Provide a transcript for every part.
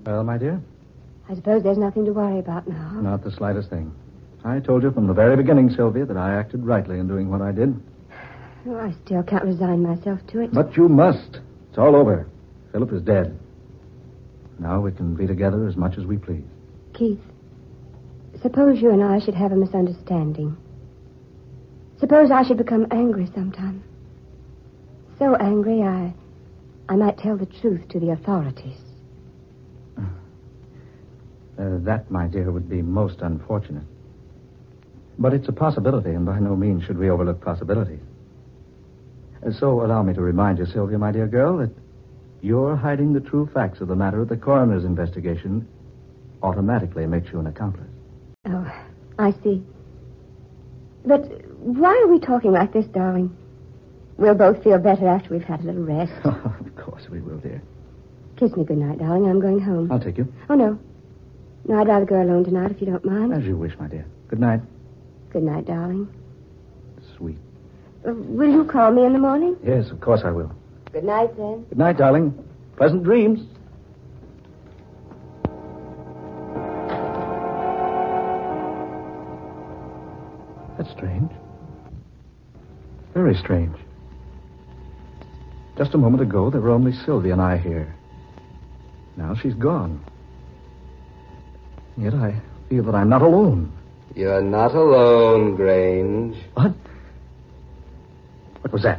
Well, my dear? I suppose there's nothing to worry about now. Not the slightest thing. I told you from the very beginning, Sylvia, that I acted rightly in doing what I did. Oh, I still can't resign myself to it. But you must. It's all over. Philip is dead. Now we can be together as much as we please. Keith, suppose you and I should have a misunderstanding. Suppose I should become angry sometime. So angry I might tell the truth to the authorities. That, my dear, would be most unfortunate. But it's a possibility, and by no means should we overlook possibilities. So allow me to remind you, Sylvia, my dear girl, that your hiding the true facts of the matter of the coroner's investigation automatically makes you an accomplice. Oh, I see. But why are we talking like this, darling? We'll both feel better after we've had a little rest. Of course we will, dear. Kiss me goodnight, darling. I'm going home. I'll take you. Oh, no. No, I'd rather go alone tonight, if you don't mind. As you wish, my dear. Good night. Good night, darling. Sweet. Will you call me in the morning? Yes, of course I will. Good night, then. Good night, darling. Pleasant dreams. That's strange. Very strange. Just a moment ago, there were only Sylvia and I here. Now she's gone. Yet I feel that I'm not alone. You're not alone, Grange. What? What was that?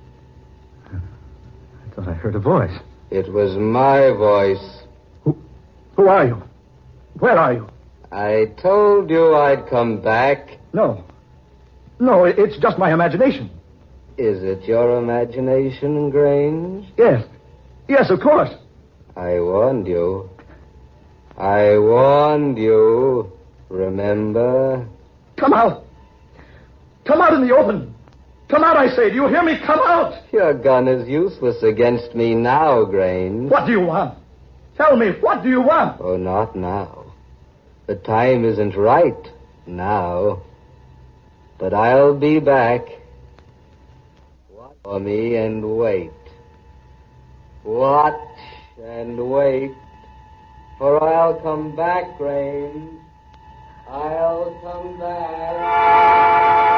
I thought I heard a voice. It was my voice. Who are you? Where are you? I told you I'd come back. No. No, it's just my imagination. Is it your imagination, Grange? Yes. Yes, of course. I warned you. I warned you. Remember? Come out. Come out in the open. Come out, I say. Do you hear me? Come out. Your gun is useless against me now, Grange. What do you want? Tell me, what do you want? Oh, not now. The time isn't right now. But I'll be back. Watch for me and wait. Watch and wait. For I'll come back, Grange. I'll come back.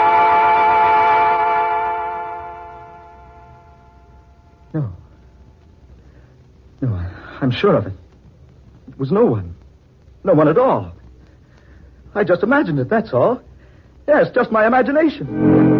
No, I'm sure of it. It was no one. No one at all. I just imagined it, that's all. Yes, just my imagination.